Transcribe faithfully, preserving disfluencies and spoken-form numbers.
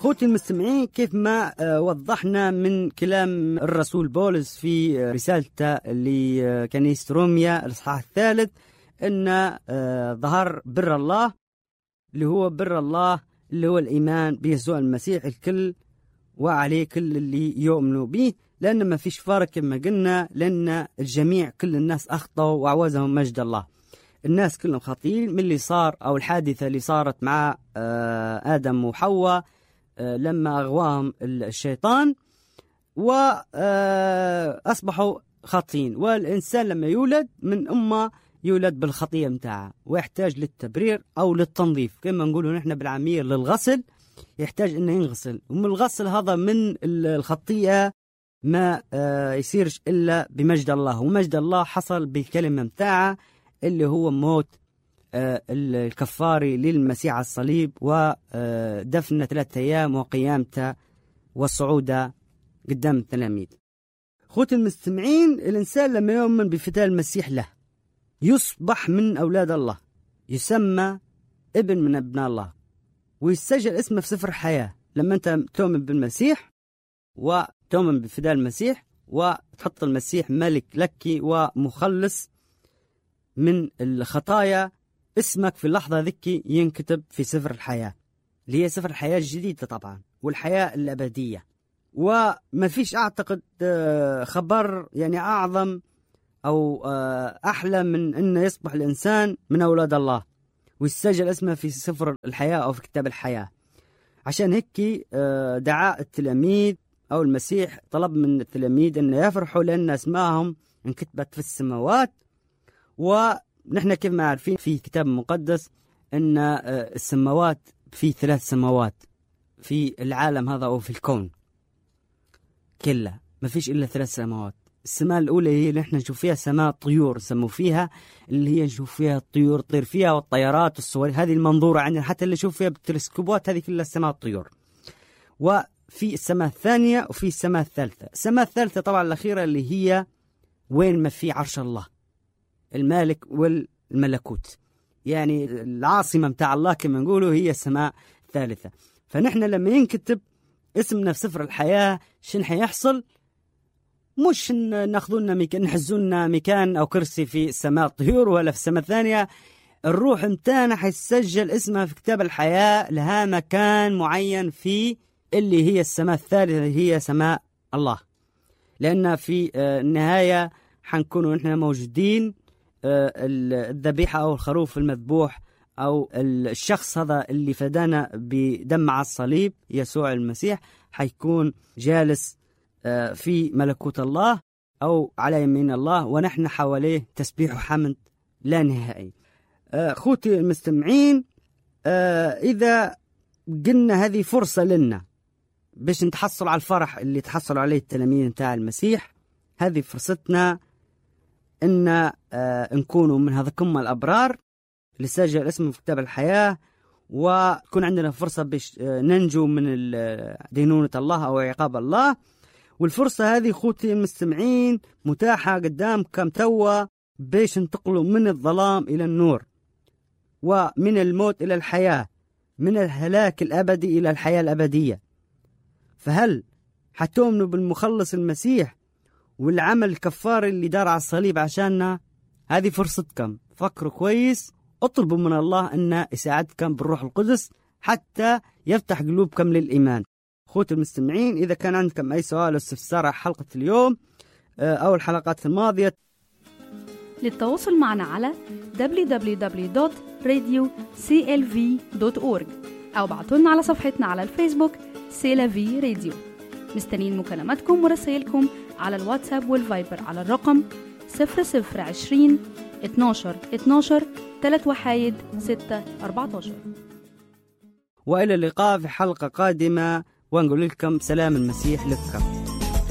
خوتي المستمعين، كيف ما وضحنا من كلام الرسول بولس في رسالته لكنيسة روميا الإصحاح الثالث أن ظهر بر الله اللي هو بر الله اللي هو الإيمان بيسوع المسيح الكل وعليه كل اللي يؤمنوا به، لأن ما فيش فرق كما قلنا، لأن الجميع كل الناس أخطأوا وعوزهم مجد الله. الناس كلهم خاطئين من اللي صار أو الحادثة اللي صارت مع آدم وحواء لما أغواهم الشيطان وأصبحوا خاطئين. والإنسان لما يولد من أمه يولد بالخطية متاعه ويحتاج للتبرير أو للتنظيف، كما نقوله نحن بالعامية للغسل، يحتاج إنه ينغسل. ومن الغسل هذا من الخطية ما يصيرش إلا بمجد الله، ومجد الله حصل بالكلمة متاعه اللي هو موت الكفاري للمسيح على الصليب ودفن ثلاثة أيام وقيامته والصعودة قدام التلاميذ. خوت المستمعين، الإنسان لما يؤمن بفداء المسيح له يصبح من أولاد الله، يسمى ابن من ابناء الله، ويسجل اسمه في سفر الحياة. لما أنت تؤمن بالمسيح وتؤمن بفداء المسيح وتحط المسيح ملك لك ومخلص من الخطايا، اسمك في اللحظة ذكي ينكتب في سفر الحياة، اللي هي سفر الحياة الجديدة طبعا والحياة الأبدية. وما فيش أعتقد خبر يعني أعظم أو أحلى من أن يصبح الإنسان من أولاد الله ويسجل اسمه في سفر الحياة أو في كتاب الحياة. عشان هيك دعاء التلاميذ أو المسيح طلب من التلاميذ أن يفرحوا لأن اسمائهم انكتبت في السماوات. ونحن كيف ما عارفين في كتاب مقدس أن السماوات في ثلاث سماوات في العالم هذا أو في الكون كله، ما فيش إلا ثلاث سماوات. السماء الأولى هي اللي نحن نشوف فيها سماء طيور سموا فيها، اللي هي نشوف فيها الطيور طير فيها والطيارات والصواريخ، هذه المنظورة عندنا حتى اللي نشوف فيها بالتلسكوبات، هذه كلها سماء الطيور. وفي السماء الثانية وفي السماء الثالثة. السماء الثالثة طبعا الأخيرة اللي هي وين ما في عرش الله المالك والملكوت، يعني العاصمة متاع الله كما نقوله هي السماء الثالثة. فنحن لما ينكتب اسمنا في سفر الحياة شن حيحصل؟ مش ناخذونا مكان نحزونا مكان أو كرسي في السماء الطيور ولا في السماء الثانية. الروح متانا حيسجل اسمها في كتاب الحياة لها مكان معين في اللي هي السماء الثالثة، هي سماء الله. لأن في النهاية حنكونوا نحن موجودين، الذبيحة أو الخروف المذبوح أو الشخص هذا اللي فدانا بدم على الصليب يسوع المسيح حيكون جالس في ملكوت الله أو على يمين الله، ونحن حواليه تسبيح وحمد لا نهائي. أخوتي المستمعين، إذا قلنا هذه فرصة لنا باش نتحصل على الفرح اللي تحصلوا عليه التلاميذ متاع المسيح، هذه فرصتنا إن نكونوا من هذكم الأبرار اللي سجل اسمه في كتاب الحياة، ويكون عندنا فرصة باش ننجو من دينونة الله أو عقاب الله. والفرصة هذه خوتي المستمعين متاحة قدامكم توا باش انتقلوا من الظلام إلى النور، ومن الموت إلى الحياة، من الهلاك الأبدي إلى الحياة الأبدية. فهل حتؤمنوا بالمخلص المسيح والعمل الكفاري اللي دار على الصليب عشاننا؟ هذه فرصتكم، فكروا كويس، اطلبوا من الله أن يساعدكم بالروح القدس حتى يفتح قلوبكم للإيمان. أخوتي المستمعين، إذا كان عندكم أي سؤال أو استفسار عن حلقة اليوم أو الحلقات الماضية، للتواصل معنا على دبليو دبليو دبليو دوت راديو سي إل في دوت أورج أو بعتولنا على صفحتنا على الفيسبوك سيلافي راديو. مستنين مكالماتكم ورسائلكم على الواتساب والفايبر على الرقم صفر صفر عشرين اتناشر اتناشر تلات وحايد ستة أربعتاشر. وإلى اللقاء في حلقة قادمة، ونقول لكم سلام المسيح لكم.